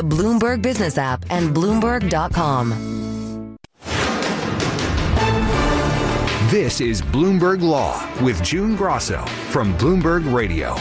the Bloomberg Business app and Bloomberg.com. This is Bloomberg Law with June Grosso from Bloomberg Radio.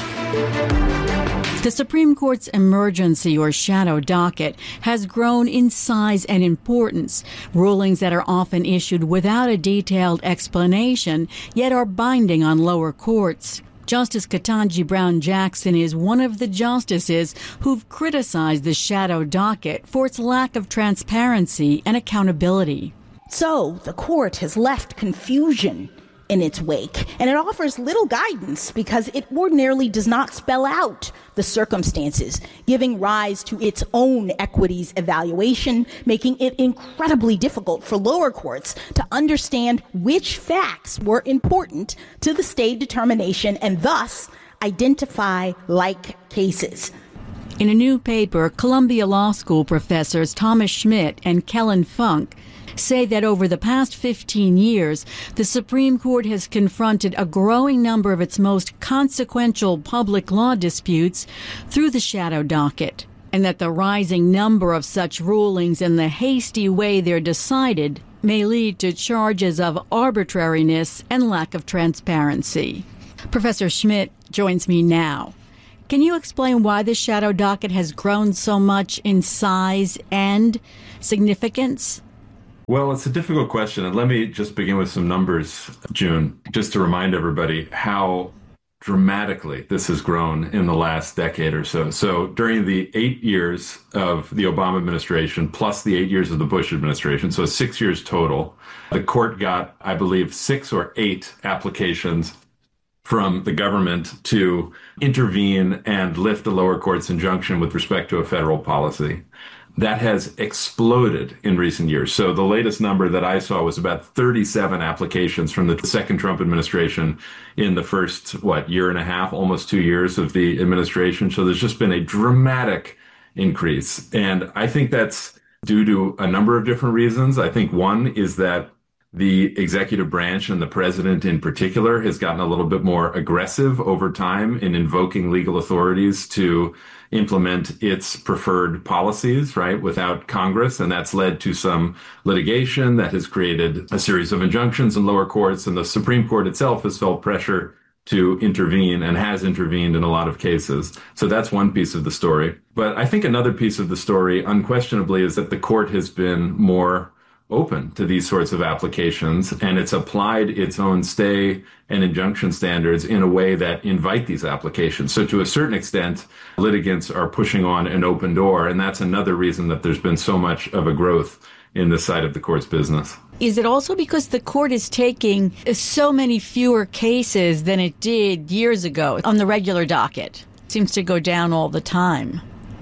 The Supreme Court's emergency or shadow docket has grown in size and importance. Rulings that are often issued without a detailed explanation, yet are binding on lower courts. Justice Ketanji Brown Jackson is one of the justices who've criticized the shadow docket for its lack of transparency and accountability. So the court has left confusion in its wake, and it offers little guidance because it ordinarily does not spell out the circumstances, giving rise to its own equities evaluation, making it incredibly difficult for lower courts to understand which facts were important to the stay determination and thus identify like cases. In a new paper, Columbia Law School professors Thomas Schmidt and Kellen Funk say that over the past 15 years, the Supreme Court has confronted a growing number of its most consequential public law disputes through the shadow docket, and that the rising number of such rulings and the hasty way they're decided may lead to charges of arbitrariness and lack of transparency. Professor Schmidt joins me now. Can you explain why the shadow docket has grown so much in size and significance? Well, it's a difficult question, and let me just begin with some numbers, June, just to remind everybody how dramatically this has grown in the last decade or so. So during the 8 years of the Obama administration, plus the 8 years of the Bush administration, so 6 years total, the court got, I believe, 6 or 8 applications from the government to intervene and lift the lower court's injunction with respect to a federal policy. That has exploded in recent years. So the latest number that I saw was about 37 applications from the second Trump administration in the first, year and a half, almost 2 years of the administration. So there's just been a dramatic increase. And I think that's due to a number of different reasons. I think one is that the executive branch and the president in particular has gotten a little bit more aggressive over time in invoking legal authorities to implement its preferred policies, right, without Congress. And that's led to some litigation that has created a series of injunctions in lower courts. And the Supreme Court itself has felt pressure to intervene and has intervened in a lot of cases. So that's one piece of the story. But I think another piece of the story, unquestionably, is that the court has been more open to these sorts of applications, and it's applied its own stay and injunction standards in a way that invite these applications. So to a certain extent, litigants are pushing on an open door, and that's another reason that there's been so much of a growth in this side of the court's business. Is it also because the court is taking so many fewer cases than it did years ago on the regular docket? It seems to go down all the time.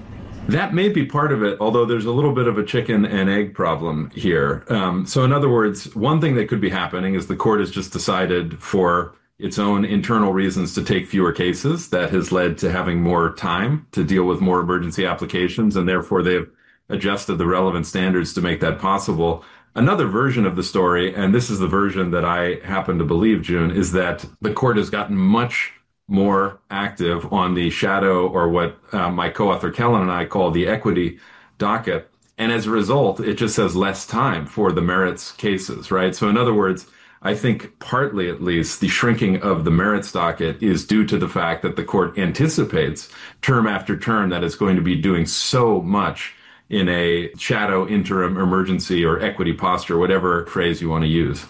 That may be part of it, although there's a little bit of a chicken and egg problem here. So in other words, one thing that could be happening is the court has just decided for its own internal reasons to take fewer cases. That has led to having more time to deal with more emergency applications, and therefore they've adjusted the relevant standards to make that possible. Another version of the story, and this is the version that I happen to believe, June, is that the court has gotten much more active on the shadow, or what my co-author Kellen and I call the equity docket. And as a result, it just has less time for the merits cases, right? So in other words, I think partly at least the shrinking of the merits docket is due to the fact that the court anticipates term after term that it's going to be doing so much in a shadow, interim, emergency, or equity posture, whatever phrase you want to use.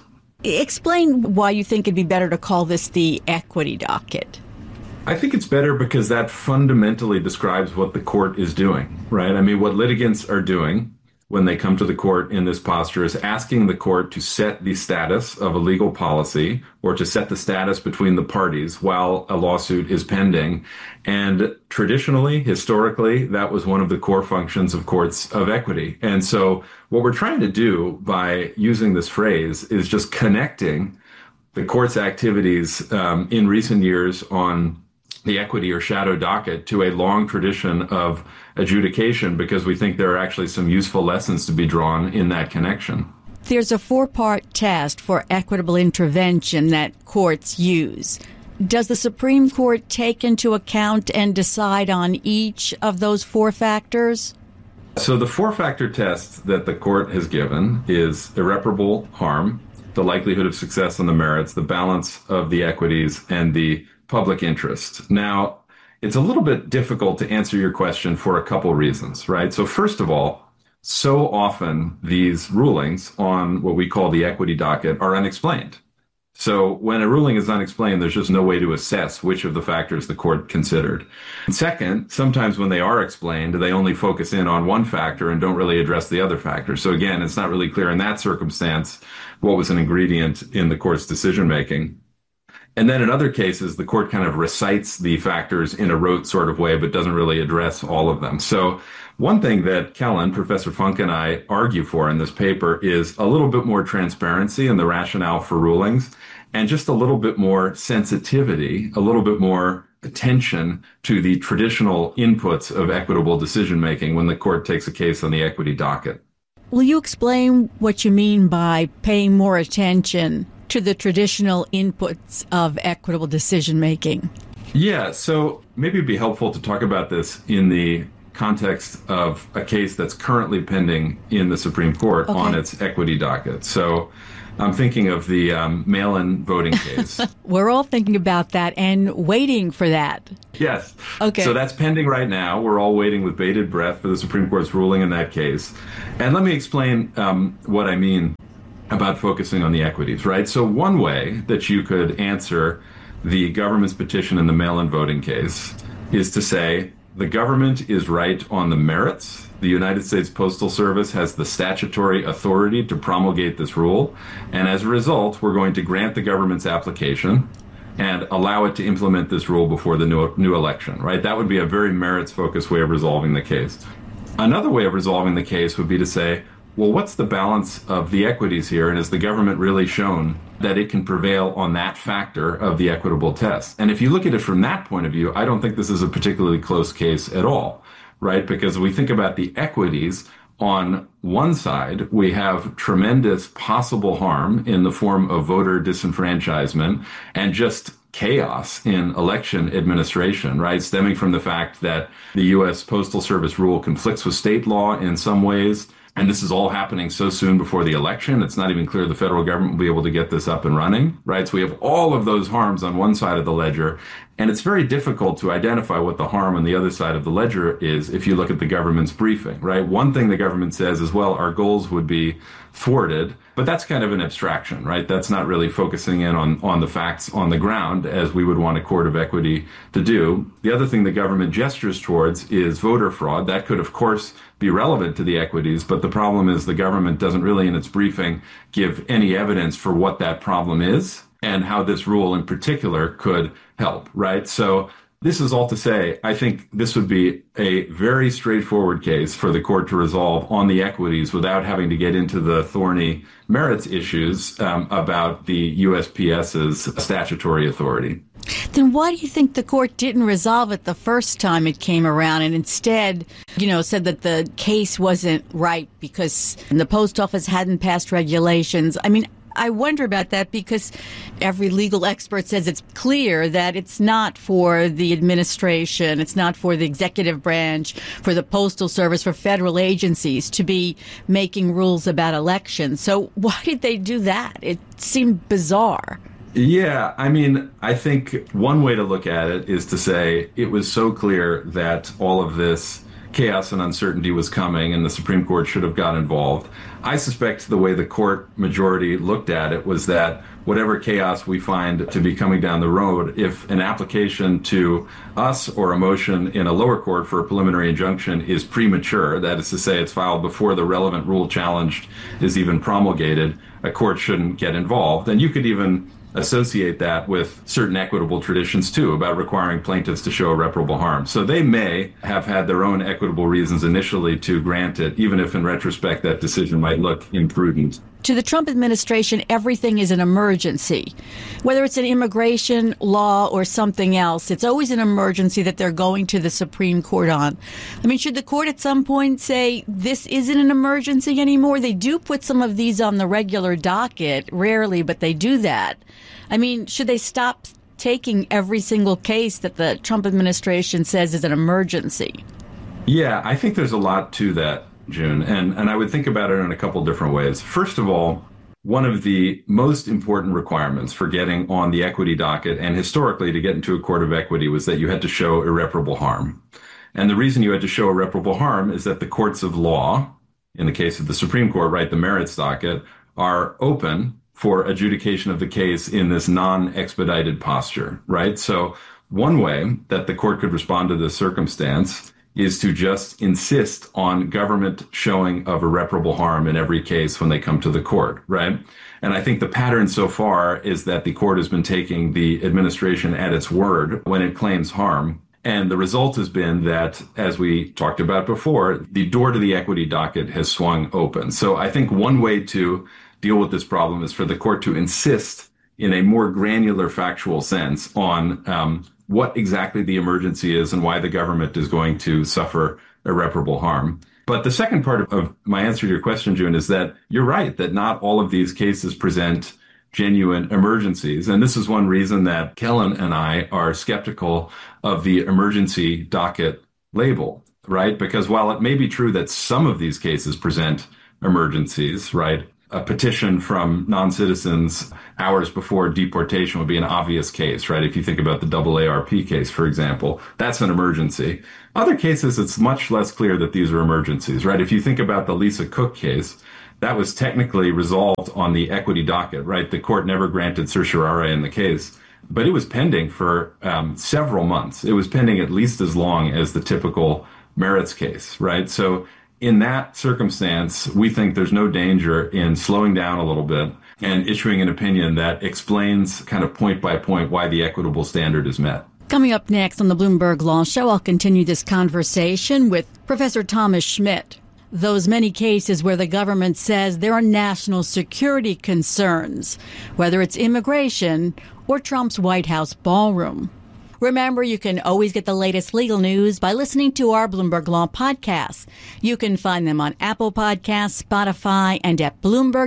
Explain why you think it'd be better to call this the equity docket. I think it's better because that fundamentally describes what the court is doing, right? I mean, what litigants are doing when they come to the court in this posture is asking the court to set the status of a legal policy or to set the status between the parties while a lawsuit is pending. And traditionally, historically, that was one of the core functions of courts of equity. And so what we're trying to do by using this phrase is just connecting the court's activities in recent years on the equity or shadow docket to a long tradition of adjudication, because we think there are actually some useful lessons to be drawn in that connection. There's a 4-part test for equitable intervention that courts use. Does the Supreme Court take into account and decide on each of those 4 factors? So the four-factor test that the court has given is irreparable harm, the likelihood of success on the merits, the balance of the equities, and the public interest. Now, it's a little bit difficult to answer your question for a couple reasons, right? So first of all, so often these rulings on what we call the equity docket are unexplained. So when a ruling is unexplained, there's just no way to assess which of the factors the court considered. And second, sometimes when they are explained, they only focus in on one factor and don't really address the other factor. So again, it's not really clear in that circumstance what was an ingredient in the court's decision making. And then in other cases, the court kind of recites the factors in a rote sort of way, but doesn't really address all of them. So one thing that Kellen, Professor Funk, and I argue for in this paper is a little bit more transparency in the rationale for rulings and just a little bit more sensitivity, a little bit more attention to the traditional inputs of equitable decision-making when the court takes a case on the equity docket. Will you explain what you mean by paying more attention to the traditional inputs of equitable decision-making? Yeah, so maybe it'd be helpful to talk about this in the context of a case that's currently pending in the Supreme Court on its equity docket. So I'm thinking of the mail-in voting case. We're all thinking about that and waiting for that. Yes. Okay. So that's pending right now. We're all waiting with bated breath for the Supreme Court's ruling in that case. And let me explain what I mean about focusing on the equities, right? So one way that you could answer the government's petition in the mail-in voting case is to say the government is right on the merits. The United States Postal Service has the statutory authority to promulgate this rule. And as a result, we're going to grant the government's application and allow it to implement this rule before the new election, right? That would be a very merits-focused way of resolving the case. Another way of resolving the case would be to say, well, what's the balance of the equities here? And has the government really shown that it can prevail on that factor of the equitable test? And if you look at it from that point of view, I don't think this is a particularly close case at all, right? Because we think about the equities. On one side, we have tremendous possible harm in the form of voter disenfranchisement and just chaos in election administration, right? Stemming from the fact that the U.S. Postal Service rule conflicts with state law in some ways. And this is all happening so soon before the election. It's not even clear the federal government will be able to get this up and running, right? So we have all of those harms on one side of the ledger. And it's very difficult to identify what the harm on the other side of the ledger is if you look at the government's briefing, right? One thing the government says is, well, our goals would be thwarted, but that's kind of an abstraction, right? That's not really focusing in on the facts on the ground as we would want a court of equity to do. The other thing the government gestures towards is voter fraud. That could, of course, be relevant to the equities, but the problem is the government doesn't really in its briefing give any evidence for what that problem is and how this rule in particular could help, right? So this is all to say, I think this would be a very straightforward case for the court to resolve on the equities without having to get into the thorny merits issues about the USPS's statutory authority. Then why do you think the court didn't resolve it the first time it came around and instead, said that the case wasn't right because the post office hadn't passed regulations? I mean, I wonder about that because every legal expert says it's clear that it's not for the administration, it's not for the executive branch, for the Postal Service, for federal agencies to be making rules about elections. So why did they do that? It seemed bizarre. Yeah, I mean, I think one way to look at it is to say it was so clear that all of this chaos and uncertainty was coming and the Supreme Court should have got involved. I suspect the way the court majority looked at it was that whatever chaos we find to be coming down the road, if an application to us or a motion in a lower court for a preliminary injunction is premature, that is to say it's filed before the relevant rule challenged is even promulgated, a court shouldn't get involved. And you could even associate that with certain equitable traditions, too, about requiring plaintiffs to show irreparable harm. So they may have had their own equitable reasons initially to grant it, even if in retrospect that decision might look imprudent. To the Trump administration, everything is an emergency. Whether it's an immigration law or something else, it's always an emergency that they're going to the Supreme Court on. I mean, should the court at some point say this isn't an emergency anymore? They do put some of these on the regular docket, rarely, but they do that. I mean, should they stop taking every single case that the Trump administration says is an emergency? Yeah, I think there's a lot to that, June. And I would think about it in a couple different ways. First of all, one of the most important requirements for getting on the equity docket and historically to get into a court of equity was that you had to show irreparable harm. And the reason you had to show irreparable harm is that the courts of law, in the case of the Supreme Court, right, the merits docket, are open for adjudication of the case in this non-expedited posture, right? So one way that the court could respond to this circumstance is to just insist on government showing of irreparable harm in every case when they come to the court, right? And I think the pattern so far is that the court has been taking the administration at its word when it claims harm. And the result has been that, as we talked about before, the door to the equity docket has swung open. So I think one way to deal with this problem is for the court to insist in a more granular factual sense on what exactly the emergency is and why the government is going to suffer irreparable harm. But the second part of my answer to your question, June, is that you're right that not all of these cases present genuine emergencies. And this is one reason that Kellen and I are skeptical of the emergency docket label, right? Because while it may be true that some of these cases present emergencies, right? A petition from non-citizens hours before deportation would be an obvious case, right? If you think about the AARP case, for example, that's an emergency. Other cases, it's much less clear that these are emergencies, right? If you think about the Lisa Cook case, that was technically resolved on the equity docket, right? The court never granted certiorari in the case, but it was pending for several months. It was pending at least as long as the typical merits case, right? So in that circumstance, we think there's no danger in slowing down a little bit and issuing an opinion that explains kind of point by point why the equitable standard is met. Coming up next on the Bloomberg Law Show, I'll continue this conversation with Professor Thomas Schmidt. Those many cases where the government says there are national security concerns, whether it's immigration or Trump's White House ballroom. Remember, you can always get the latest legal news by listening to our Bloomberg Law podcasts. You can find them on Apple Podcasts, Spotify, and at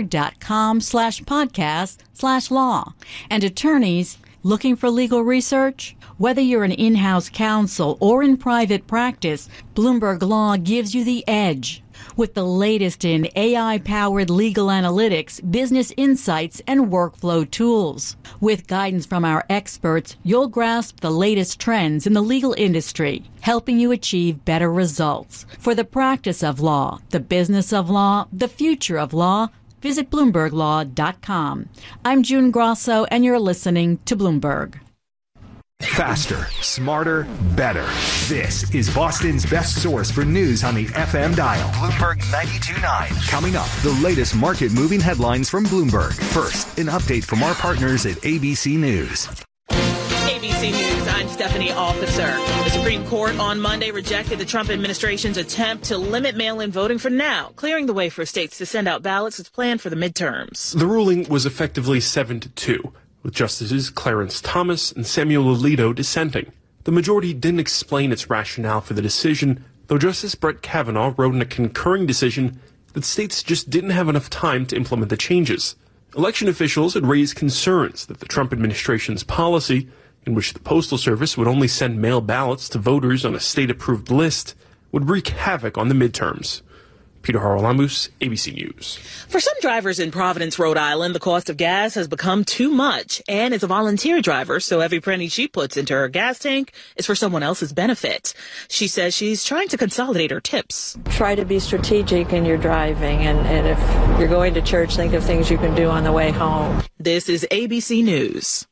Bloomberg.com/podcast/law. And attorneys looking for legal research? Whether you're an in-house counsel or in private practice, Bloomberg Law gives you the edge. With the latest in AI-powered legal analytics, business insights, and workflow tools. With guidance from our experts, you'll grasp the latest trends in the legal industry, helping you achieve better results. For the practice of law, the business of law, the future of law, visit BloombergLaw.com. I'm June Grosso, and you're listening to Bloomberg. Faster, smarter, better. This is Boston's best source for news on the FM dial. Bloomberg 92.9. Coming up, the latest market-moving headlines from Bloomberg. First, an update from our partners at ABC News. ABC News, I'm Stephanie Officer. The Supreme Court on Monday rejected the Trump administration's attempt to limit mail-in voting for now, clearing the way for states to send out ballots as planned for the midterms. The ruling was effectively 7-2. With Justices Clarence Thomas and Samuel Alito dissenting. The majority didn't explain its rationale for the decision, though Justice Brett Kavanaugh wrote in a concurring decision that states just didn't have enough time to implement the changes. Election officials had raised concerns that the Trump administration's policy, in which the Postal Service would only send mail ballots to voters on a state-approved list, would wreak havoc on the midterms. Peter Haralamus, ABC News. For some drivers in Providence, Rhode Island, the cost of gas has become too much. Ann is a volunteer driver, so every penny she puts into her gas tank is for someone else's benefit. She says she's trying to consolidate her tips. Try to be strategic in your driving, and if you're going to church, think of things you can do on the way home. This is ABC News.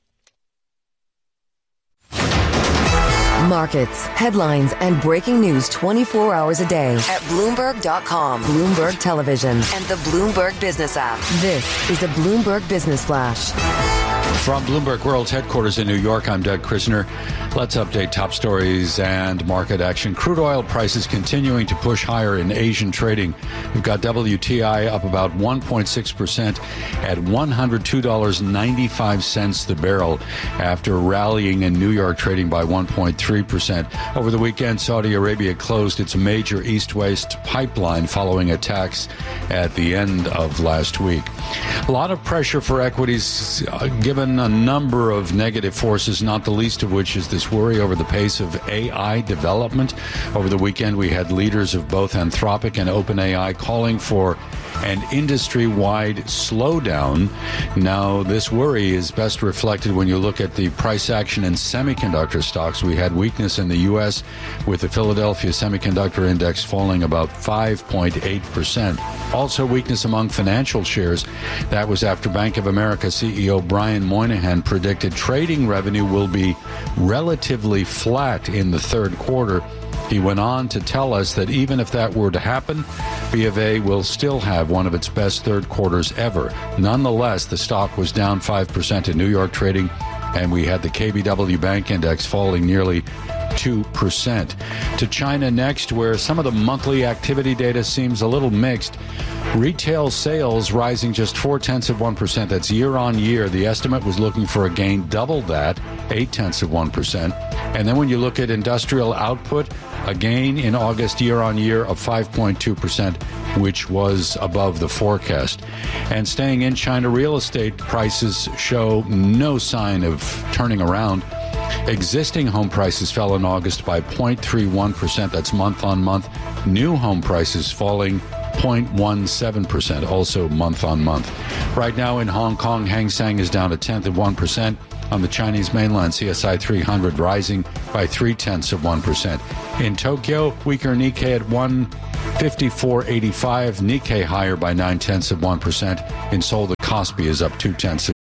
Markets, headlines, and breaking news 24 hours a day at Bloomberg.com, Bloomberg Television, and the Bloomberg Business app. This is a Bloomberg Business Flash. From Bloomberg World's headquarters in New York, I'm Doug Krisner. Let's update top stories and market action. Crude oil prices continuing to push higher in Asian trading. We've got WTI up about 1.6% at $102.95 the barrel after rallying in New York, trading by 1.3%. 3%. Over the weekend, Saudi Arabia closed its major east-west pipeline following attacks at the end of last week. A lot of pressure for equities given a number of negative forces, not the least of which is this worry over the pace of AI development. Over the weekend, we had leaders of both Anthropic and OpenAI calling for an industry-wide slowdown. Now, this worry is best reflected when you look at the price action in semiconductor stocks. We had weakness in the U.S. with the Philadelphia Semiconductor Index falling about 5.8%. Also weakness among financial shares. That was after Bank of America CEO Brian Moynihan predicted trading revenue will be relatively flat in the third quarter. He went on to tell us that even if that were to happen, B of A will still have one of its best third quarters ever. Nonetheless, the stock was down 5% in New York trading, and we had the KBW Bank Index falling nearly 2%. To China next, where some of the monthly activity data seems a little mixed. Retail sales rising just 0.4%. That's year on year. The estimate was looking for a gain double that, 0.8%. And then when you look at industrial output, a gain in August year on year of 5.2%, which was above the forecast. And staying in China, real estate prices show no sign of turning around. Existing home prices fell in August by 0.31%. That's month on month. New home prices falling 0.17%, also month on month. Right now in Hong Kong, Hang Seng is down 1%. On the Chinese mainland, CSI 300 rising by 0.3%. In Tokyo, weaker Nikkei at 154.85. Nikkei higher by 0.9%. In Seoul, the Kospi is up 0.2%.